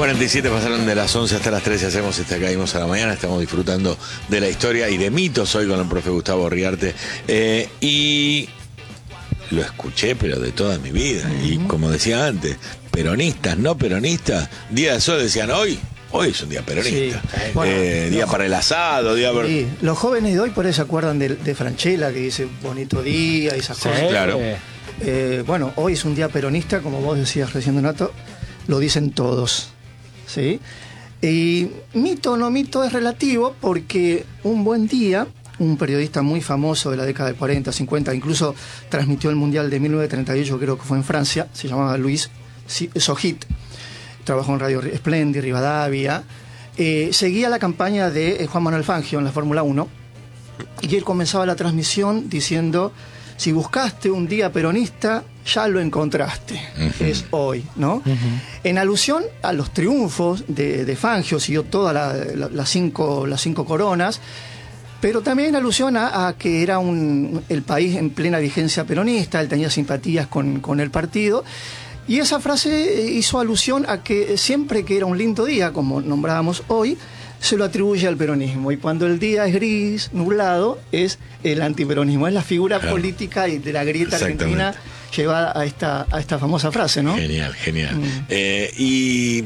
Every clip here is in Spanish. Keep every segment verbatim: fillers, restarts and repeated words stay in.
cuarenta y siete pasaron de las once hasta las trece, hacemos esta Caímos a la Mañana, estamos disfrutando de la historia y de mitos hoy con el profe Gustavo Riarte. Eh, y lo escuché, pero de toda mi vida. Uh-huh. Y como decía antes, peronistas, no peronistas, Día de Sol decían hoy. Hoy es un día peronista. Sí. Bueno, eh, día para el asado, día para... Sí. Los jóvenes de hoy por eso se acuerdan de, de Franchella, que dice bonito día y esas sí, cosas. Claro. Eh, bueno, hoy es un día peronista, como vos decías recién, Donato, lo dicen todos. ¿Sí? Y mito o no mito es relativo, porque un buen día, un periodista muy famoso de la década de cuarenta, cincuenta, incluso transmitió el Mundial de mil novecientos treinta y ocho, creo que fue en Francia, se llamaba Luis Sojit, trabajó en Radio Splendid, Rivadavia, eh, seguía la campaña de Juan Manuel Fangio en la Fórmula uno, y él comenzaba la transmisión diciendo: si buscaste un día peronista, ya lo encontraste. Uh-huh. Es hoy, ¿no? Uh-huh. En alusión a los triunfos de, de Fangio, siguió todas la, la, las, cinco, las cinco coronas, pero también en alusión a, a que era un, el país en plena vigencia peronista, él tenía simpatías con, con el partido. Y esa frase hizo alusión a que siempre que era un lindo día, como nombrábamos hoy, se lo atribuye al peronismo. Y cuando el día es gris, nublado, es el antiperonismo. Es la figura claro. política y de la grieta argentina llevada a esta, a esta famosa frase, ¿no? Genial, genial. Mm. Eh, y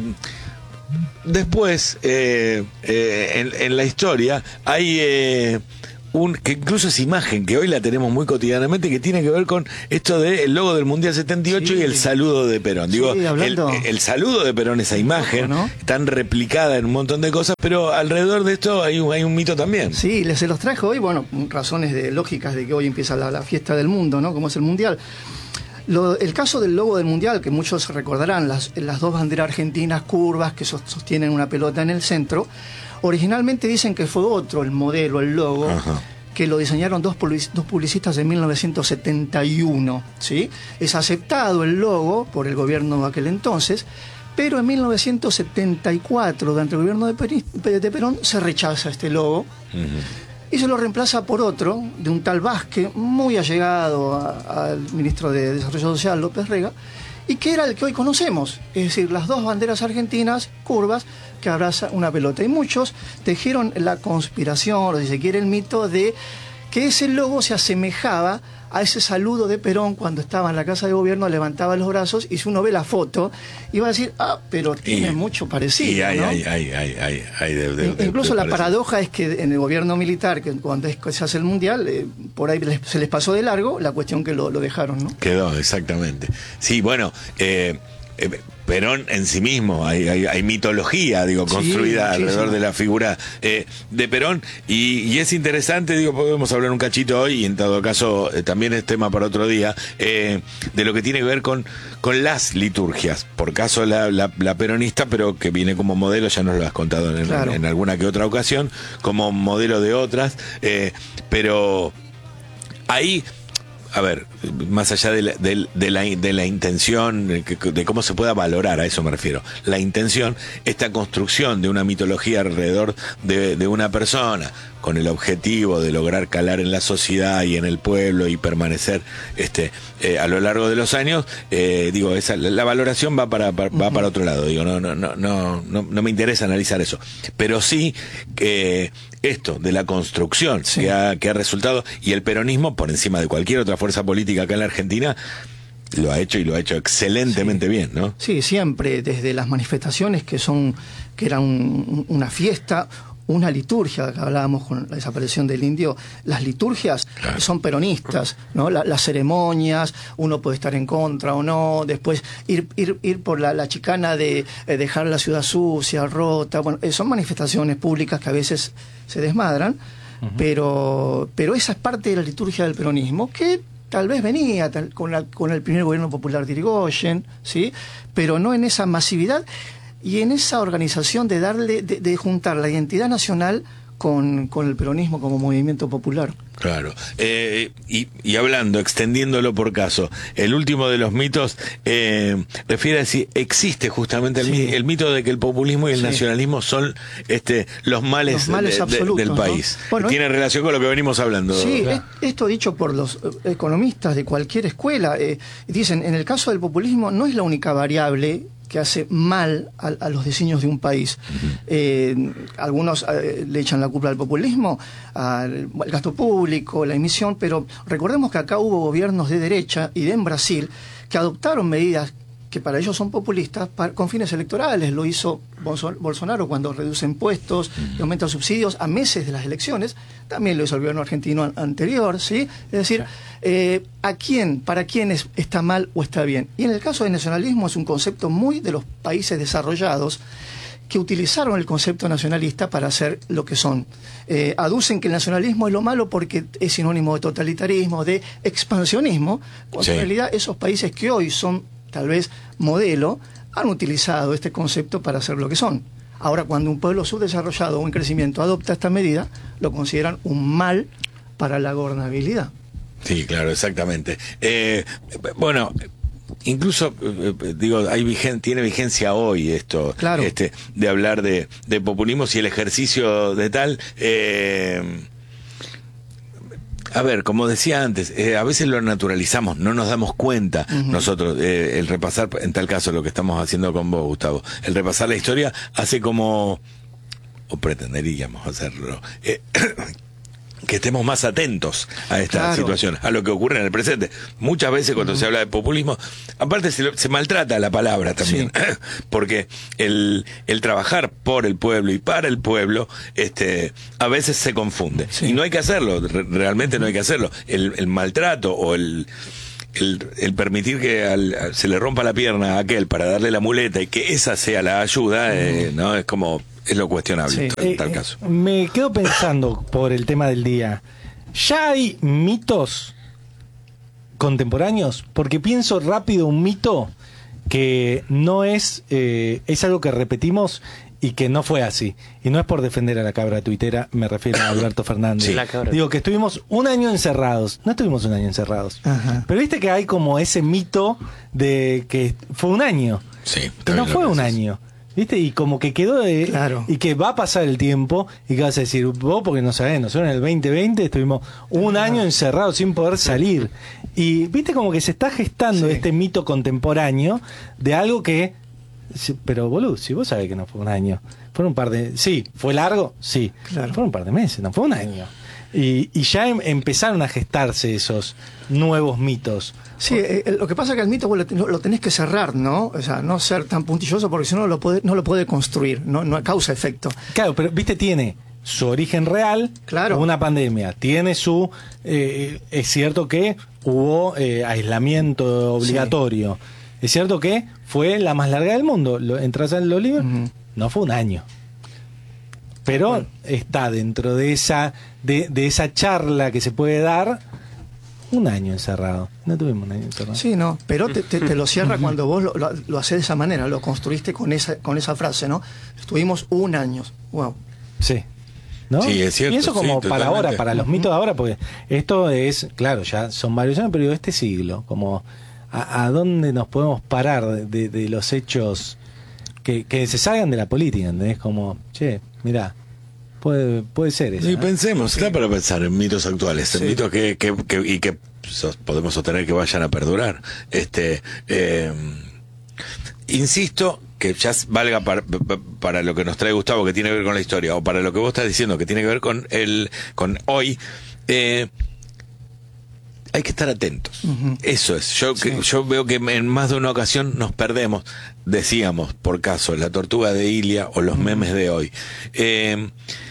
después, eh, eh, en, en la historia, hay... Eh, Un, que incluso esa imagen que hoy la tenemos muy cotidianamente, que tiene que ver con esto del logo del Mundial setenta y ocho sí. y el saludo de Perón. Digo, sí, el, el saludo de Perón, esa imagen, ¿no? Tan replicada en un montón de cosas, pero alrededor de esto hay un, hay un mito también. Sí, les se los trajo hoy, bueno, razones de, lógicas de que hoy empieza la, la fiesta del mundo, ¿no? Como es el Mundial. Lo, el caso del logo del Mundial, que muchos recordarán, las, las dos banderas argentinas curvas que sostienen una pelota en el centro, originalmente dicen que fue otro el modelo, el logo, ajá, que lo diseñaron dos, dos publicistas en mil novecientos setenta y uno, ¿sí? Es aceptado el logo por el gobierno de aquel entonces, pero en mil novecientos setenta y cuatro, durante el gobierno de, Peri, de Perón, se rechaza este logo, uh-huh, y se lo reemplaza por otro, de un tal Vázquez, muy allegado al ministro de Desarrollo Social, López Rega, y que era el que hoy conocemos, es decir, las dos banderas argentinas curvas que abraza una pelota. Y muchos tejieron la conspiración, o si se quiere el mito, de que ese logo se asemejaba a ese saludo de Perón cuando estaba en la Casa de Gobierno, levantaba los brazos, y si uno ve la foto, iba a decir, ah, pero tiene y, mucho parecido, y hay, ¿no? hay, hay, hay, hay, hay de, de, de, Incluso de, de la parecido. Paradoja es que en el gobierno militar, que cuando se hace el Mundial, eh, por ahí les, se les pasó de largo la cuestión que lo, lo dejaron, ¿no? Quedó, exactamente. Sí, bueno, eh, eh, Perón en sí mismo, hay, hay, hay mitología, digo, construida sí, alrededor de la figura eh, de Perón, y, y es interesante, digo, podemos hablar un cachito hoy, y en todo caso eh, también es tema para otro día, eh, de lo que tiene que ver con, con las liturgias, por caso la, la, la peronista, pero que viene como modelo, ya nos lo has contado en, claro, en alguna que otra ocasión, como modelo de otras, eh, pero ahí... A ver, más allá de la, de, de la, de la intención, de cómo se pueda valorar, a eso me refiero, la intención, esta construcción de una mitología alrededor de, de una persona, con el objetivo de lograr calar en la sociedad y en el pueblo y permanecer este eh, a lo largo de los años, eh, digo, esa, la, la valoración va para, para, va para otro lado, digo, no, no, no, no, no, no me interesa analizar eso, pero sí que esto de la construcción sí, que, ha, que ha resultado, y el peronismo, por encima de cualquier otra fuerza política acá en la Argentina, lo ha hecho y lo ha hecho excelentemente sí, bien, ¿no? Sí, siempre, desde las manifestaciones que son, que eran un, una fiesta, una liturgia, que hablábamos con la desaparición del indio, las liturgias claro, son peronistas, ¿no? La, las ceremonias, uno puede estar en contra o no, después ir ir, ir por la, la chicana de eh, dejar la ciudad sucia, rota, bueno, eh, son manifestaciones públicas que a veces se desmadran, uh-huh, pero, pero esa es parte de la liturgia del peronismo, que tal vez venía tal, con, la, con el primer gobierno popular de Irigoyen, ¿sí? Pero no en esa masividad y en esa organización de darle, de, de juntar la identidad nacional con, con el peronismo como movimiento popular. Claro. Eh, y, y hablando, extendiéndolo por caso, el último de los mitos eh, refiere a si existe justamente el, sí, el mito de que el populismo y el sí, nacionalismo son este los males, los males de, absolutos, de, del ¿no? país. Bueno, tiene relación con lo que venimos hablando. Sí, es, esto dicho por los economistas de cualquier escuela. Eh, dicen, en el caso del populismo no es la única variable que hace mal a, a los designios de un país. Uh-huh. Eh, algunos eh, le echan la culpa al populismo, al, al gasto público, la emisión, pero recordemos que acá hubo gobiernos de derecha y de en Brasil que adoptaron medidas que para ellos son populistas para, con fines electorales. Lo hizo Bolsonaro cuando reduce impuestos y aumenta subsidios a meses de las elecciones. También lo hizo el gobierno argentino anterior, ¿sí? Es decir, eh, ¿a quién, para quién es, está mal o está bien? Y en el caso del nacionalismo es un concepto muy de los países desarrollados que utilizaron el concepto nacionalista para hacer lo que son. Eh, aducen que el nacionalismo es lo malo porque es sinónimo de totalitarismo, de expansionismo, cuando sí. en realidad esos países que hoy son tal vez modelo, han utilizado este concepto para hacer lo que son. Ahora, cuando un pueblo subdesarrollado o en crecimiento adopta esta medida, lo consideran un mal para la gobernabilidad. Sí, claro, exactamente. Eh, bueno, incluso, eh, digo, hay vigen, tiene vigencia hoy esto, claro. este, de hablar de, de populismo, si el ejercicio de tal... Eh, A ver, como decía antes, eh, a veces lo naturalizamos, no nos damos cuenta uh-huh. nosotros, eh, el repasar, en tal caso lo que estamos haciendo con vos, Gustavo, el repasar la historia hace como, o pretenderíamos hacerlo, eh, que estemos más atentos a esta claro. situación, a lo que ocurre en el presente. Muchas veces cuando uh-huh. se habla de populismo, aparte se, se maltrata la palabra también, sí. porque el, el trabajar por el pueblo y para el pueblo, este, a veces se confunde. Sí. Y no hay que hacerlo, re, realmente no hay que hacerlo. El, el maltrato o el... El, el permitir que al, al, se le rompa la pierna a aquel para darle la muleta y que esa sea la ayuda, eh, no es como es lo cuestionable sí. en tal eh, caso. Eh, me quedo pensando por el tema del día. ¿Ya hay mitos contemporáneos? Porque pienso rápido un mito que no es eh, es algo que repetimos y que no fue así. Y no es por defender a la cabra tuitera, me refiero a Alberto Fernández. Sí. Digo que estuvimos un año encerrados. No estuvimos un año encerrados. Ajá. Pero viste que hay como ese mito de que fue un año. Sí. Que no fue un año. ¿Viste? Y como que quedó de... Claro. Y que va a pasar el tiempo y que vas a decir, vos porque no sabés, nosotros en el veinte veinte estuvimos un año encerrados sin poder salir. Y viste como que se está gestando sí. este mito contemporáneo de algo que... Pero boludo, si vos sabés que no fue un año, fueron un par de... Sí, ¿fue largo? Sí, claro. Fueron un par de meses, no fue un año. Y, y ya em, empezaron a gestarse esos nuevos mitos. Sí, eh, lo que pasa es que el mito vos lo, lo tenés que cerrar, ¿no? O sea, no ser tan puntilloso porque si no lo puede, no lo puede construir, no, no causa efecto. Claro, pero viste, tiene su origen real, claro. una pandemia, tiene su... Eh, es cierto que hubo eh, aislamiento obligatorio. Sí. Es cierto que fue la más larga del mundo. Entras en los libros, uh-huh. no fue un año. Pero bueno. está dentro de esa de, de esa charla que se puede dar un año encerrado. No tuvimos un año encerrado. Sí, no, pero te, te, te lo cierra cuando vos lo, lo, lo haces de esa manera, lo construiste con esa con esa frase, ¿no? Estuvimos un año. Wow. Sí. ¿No? Sí, es cierto. Y eso como sí, para totalmente. ahora, para los mitos de ahora, porque esto es, claro, ya son varios años, pero este siglo, como... A, a dónde nos podemos parar de, de, de los hechos que, que se salgan de la política, ¿entendés? Como, che, mirá, puede, puede ser eso. Y ¿no? pensemos, está para pensar en mitos actuales, sí. en mitos que, que, que y que podemos sostener que vayan a perdurar. Este, eh, insisto que ya valga para, para lo que nos trae Gustavo, que tiene que ver con la historia, o para lo que vos estás diciendo, que tiene que ver con el, con hoy. Eh, Hay que estar atentos. Uh-huh. Eso es. Yo, sí. que, yo veo que en más de una ocasión nos perdemos. Decíamos, por caso, la tortuga de Ilia o los uh-huh. memes de hoy. Eh,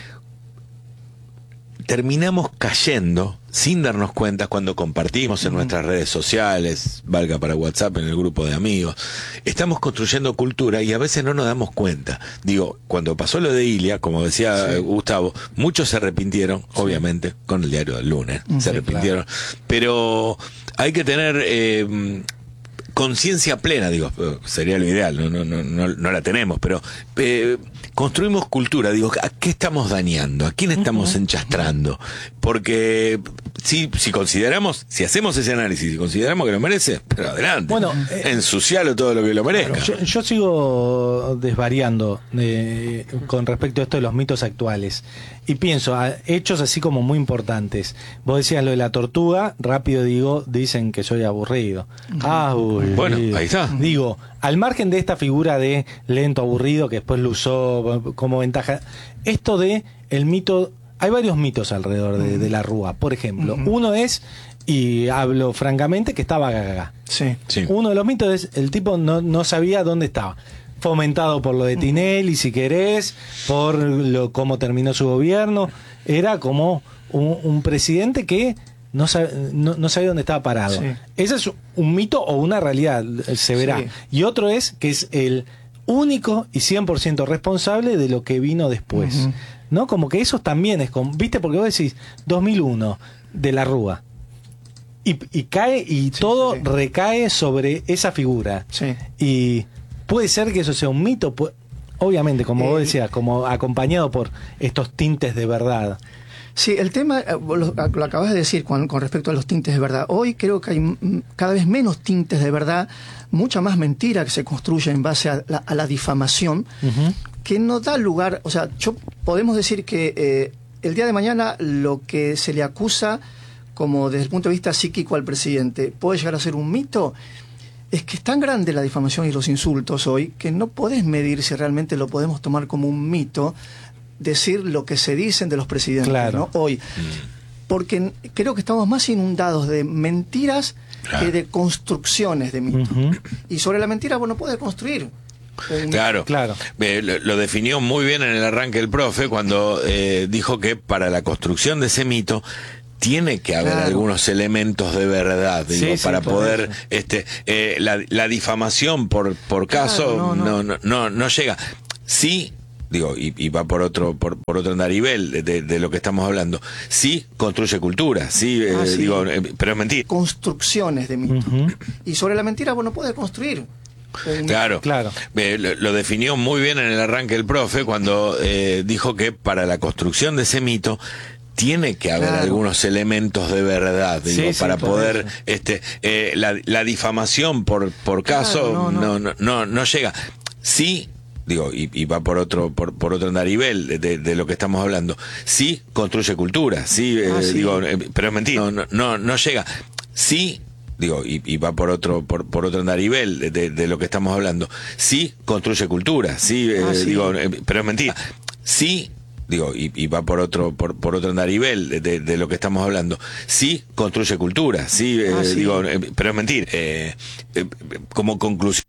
terminamos cayendo sin darnos cuenta cuando compartimos en uh-huh. nuestras redes sociales, valga para WhatsApp, en el grupo de amigos. Estamos construyendo cultura y a veces no nos damos cuenta. Digo, cuando pasó lo de Ilia, como decía sí. Gustavo, muchos se arrepintieron, sí. obviamente, con el diario del lunes, uh-huh. se arrepintieron. Claro. Pero hay que tener... Eh, conciencia plena, digo, sería lo ideal, no, no, no, no, no la tenemos, pero eh, construimos cultura, digo, ¿a qué estamos dañando? ¿A quién estamos enchastrando? Porque si, si consideramos, si hacemos ese análisis y consideramos que lo merece, pero adelante. Bueno, eh, ensucialo todo lo que lo merezca. Yo, yo sigo desvariando eh, con respecto a esto de los mitos actuales. Y pienso, a hechos así como muy importantes. Vos decías lo de la tortuga, rápido digo, dicen que soy aburrido. Ah, bueno, ahí está. Digo, al margen de esta figura de lento, aburrido, que después lo usó como ventaja, esto de el mito, hay varios mitos alrededor de, de la Rúa. Por ejemplo, uh-huh. uno es, y hablo francamente, que estaba gaga. Sí. sí. Uno de los mitos es, el tipo no, no sabía dónde estaba. Fomentado por lo de Tinelli, si querés, por lo cómo terminó su gobierno. Era como un, un presidente que no, sab, no, no sabía dónde estaba parado. Sí. Ese es un mito o una realidad, se verá. Sí. Y otro es que es el único y cien por ciento responsable de lo que vino después. Uh-huh. ¿No? Como que eso también es, como, ¿viste? Porque vos decís, dos mil uno, de la Rúa. Y, y cae, y sí, todo sí, sí. recae sobre esa figura. Sí. Y puede ser que eso sea un mito, obviamente, como eh, vos decías, como acompañado por estos tintes de verdad. Sí, el tema, lo, lo acabas de decir con, con respecto a los tintes de verdad. Hoy creo que hay cada vez menos tintes de verdad, mucha más mentira que se construye en base a la, a la difamación, uh-huh. que no da lugar, o sea, yo podemos decir que eh, el día de mañana lo que se le acusa como desde el punto de vista psíquico al presidente puede llegar a ser un mito. Es que es tan grande la difamación y los insultos hoy que no podés medir si realmente lo podemos tomar como un mito, decir lo que se dicen de los presidentes, claro. ¿no? Hoy. Porque creo que estamos más inundados de mentiras claro. que de construcciones de mitos. Uh-huh. Y sobre la mentira vos no podés construir. Claro, claro. Eh, lo, lo definió muy bien en el arranque el profe cuando eh, dijo que para la construcción de ese mito tiene que haber claro. algunos elementos de verdad, digo, sí, para sí, poder, este, eh, la, la difamación por por caso claro, no, no. No, no, no, no llega. Sí, digo, y, y va por otro, por, por otro andarivel de, de, de lo que estamos hablando. Sí, construye cultura, sí, eh, ah, sí. digo, eh, pero es mentira. Construcciones de mitos. Uh-huh. Y sobre la mentira vos no podés construir. Claro, claro. Eh, lo, lo definió muy bien en el arranque el profe cuando eh, dijo que para la construcción de ese mito tiene que haber claro. algunos elementos de verdad, digo, sí, para sí, poder, eso. este, eh, la, la difamación por por caso claro, no, no, no, no, no llega. Sí, digo, y, y va por otro, por, por otro andarivel de, de, de lo que estamos hablando. Sí, construye cultura, sí, eh, ah, sí. digo, eh, pero es mentira, no, no, no llega. Sí, digo, y, y va por otro, por, por otro andarivel de, de, de lo que estamos hablando. Sí, construye cultura, sí, eh, ah, sí. digo, eh, pero es mentira. Sí, digo, y, y va por otro, por, por otro andarivel de, de, de lo que estamos hablando. Sí, construye cultura, sí, eh, ah, sí. digo, eh, pero es mentira. Eh, eh, como conclusión,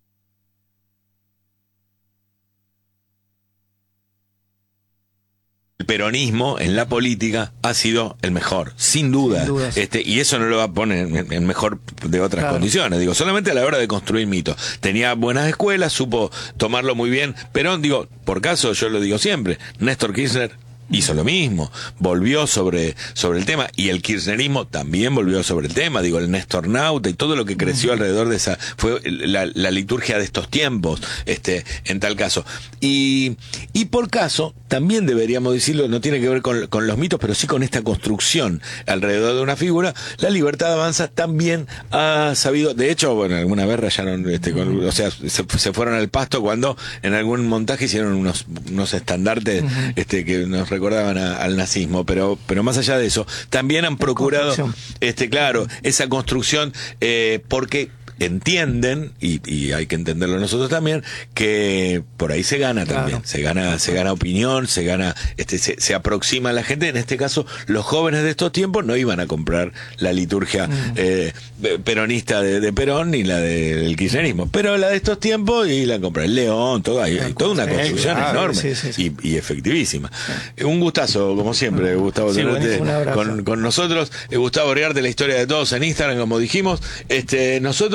el peronismo en la política ha sido el mejor, sin duda, sin duda sí. este y eso no lo va a poner en, en mejor de otras claro. condiciones, digo, solamente a la hora de construir mitos. Tenía buenas escuelas, supo tomarlo muy bien. Perón, digo, por caso, yo lo digo siempre, Néstor Kirchner hizo lo mismo, volvió sobre sobre el tema, y el kirchnerismo también volvió sobre el tema, digo, el Nestornauta y todo lo que creció alrededor de esa, fue la, la liturgia de estos tiempos, este, en tal caso. Y, y por caso, también deberíamos decirlo, no tiene que ver con, con los mitos, pero sí con esta construcción alrededor de una figura. La Libertad Avanza también ha sabido, de hecho, bueno, alguna vez rayaron, este, con, o sea, se, se fueron al pasto cuando en algún montaje hicieron unos, unos estandartes, uh-huh. este, que nos recordaban a, al nazismo, pero pero más allá de eso, también han procurado, este claro, esa construcción, eh, porque entienden, y, y hay que entenderlo nosotros también, que por ahí se gana también, claro. se gana, se gana opinión, se gana, este, se, se aproxima a la gente. En este caso, los jóvenes de estos tiempos no iban a comprar la liturgia mm. eh, peronista de, de Perón ni la de, del kirchnerismo, pero la de estos tiempos y la compra el León, todo, hay, hay toda una construcción claro, enorme sí, sí, sí. Y, y efectivísima. Sí. Un gustazo, como siempre, Gustavo, sí, con, con nosotros. Gustavo Riarte, la historia de todos en Instagram, como dijimos. Este, nosotros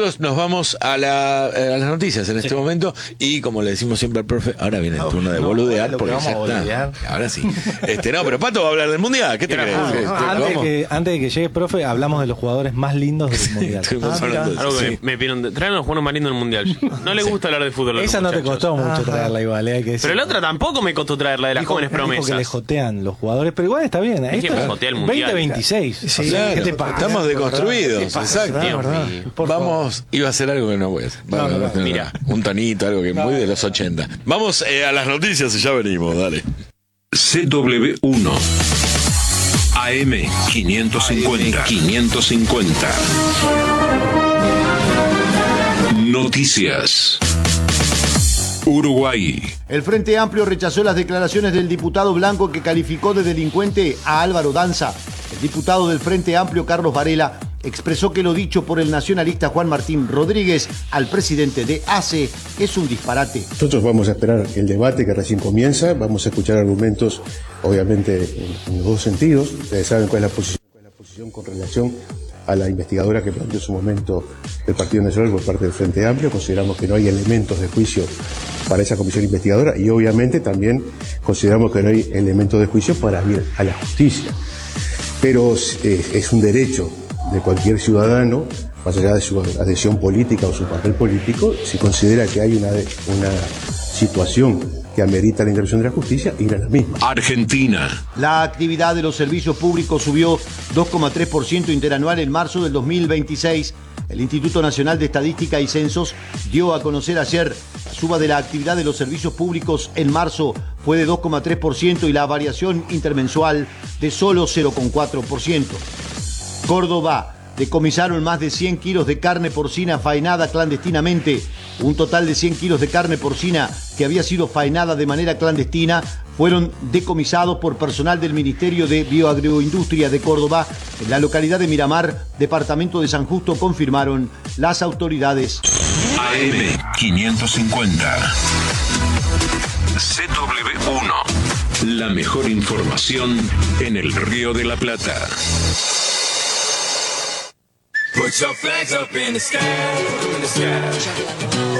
Chicos, nos vamos a, la, a las noticias en este sí. momento y como le decimos siempre al profe, ahora viene el turno de no, boludear porque ya está. Ahora sí. Este, no, pero Pato va a hablar del Mundial. ¿Qué te crees? No, no, antes, que, antes de que llegue, profe, hablamos de los jugadores más lindos del Mundial. ah, Algo que sí. me pidieron, traen los jugadores más lindos del Mundial. No le gusta sí. hablar de fútbol. Esa no te costó mucho Ajá. traerla igual, hay que decir. Pero la otra tampoco me costó traerla de las dijo, jóvenes promesas. Dijo que le jotean los jugadores, pero igual está bien. ¿eh? Es que me jotea el Mundial. veinte veintiséis. Sí, claro, ¿qué te pasa? Estamos deconstruidos. Exacto. Vamos, iba a hacer algo que no voy a hacer. No, no, no, mira, un tonito, algo que no. muy de los ochenta. Vamos eh, a las noticias y ya venimos, dale. C W uno A M quinientos cincuenta quinientos cincuenta Noticias. Uruguay. El Frente Amplio rechazó las declaraciones del diputado Blanco que calificó de delincuente a Álvaro Danza. El diputado del Frente Amplio, Carlos Varela, expresó que lo dicho por el nacionalista Juan Martín Rodríguez al presidente de A C E es un disparate. Nosotros vamos a esperar el debate que recién comienza, vamos a escuchar argumentos, obviamente, en los dos sentidos. Ustedes saben cuál es la posición, cuál es la posición con relación a la investigadora que planteó en su momento el Partido Nacional por parte del Frente Amplio. Consideramos que no hay elementos de juicio para esa comisión investigadora y obviamente también consideramos que no hay elementos de juicio para ir a la justicia. Pero eh, es un derecho de cualquier ciudadano, más allá de su adhesión política o su papel político, si considera que hay una, una situación que amerita la intervención de la justicia, ir a la misma. Argentina. La actividad de los servicios públicos subió dos coma tres por ciento interanual en marzo del dos mil veintiséis. El Instituto Nacional de Estadística y Censos dio a conocer ayer la suba de la actividad de los servicios públicos en marzo fue de dos coma tres por ciento y la variación intermensual de solo cero coma cuatro por ciento. Córdoba. Decomisaron más de cien kilos de carne porcina faenada clandestinamente. Un total de cien kilos de carne porcina que había sido faenada de manera clandestina fueron decomisados por personal del Ministerio de Bioagroindustria de Córdoba en la localidad de Miramar, departamento de San Justo, confirmaron las autoridades. A M quinientos cincuenta C W uno La mejor información en el Río de la Plata. Put your flags up in the sky, in the sky.